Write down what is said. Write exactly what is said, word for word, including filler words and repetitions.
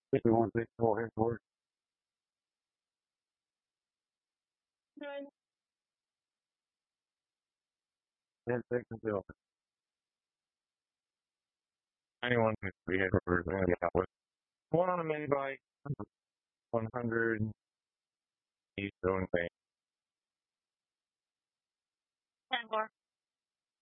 fifty-one sixty-four headquarters. ten seconds till ninety-one sixty headquarters. I'm going to get out with one on a mini bike, one hundred east going thing. ten four.